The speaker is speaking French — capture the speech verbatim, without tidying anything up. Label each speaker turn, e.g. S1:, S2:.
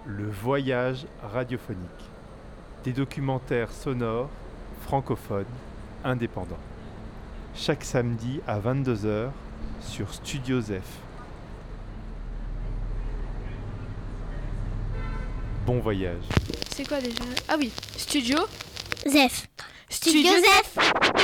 S1: Le voyage radiophonique. Des documentaires sonores, francophones, indépendants. Chaque samedi à vingt-deux heures sur Studio Zef. Bon voyage.
S2: C'est quoi déjà? Ah oui, Studio
S3: Zef.
S2: Studio
S3: Studio Zef.